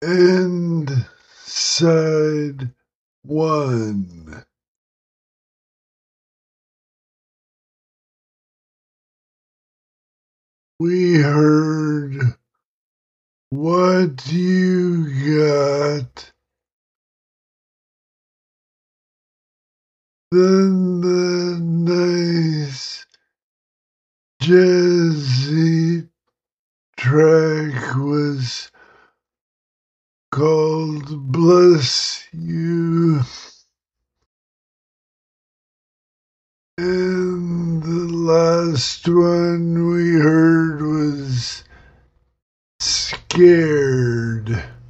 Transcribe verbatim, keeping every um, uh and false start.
And side one. We heard What You Got. Then the nice jazzy track was called Bless You. And the last one we heard was Scared.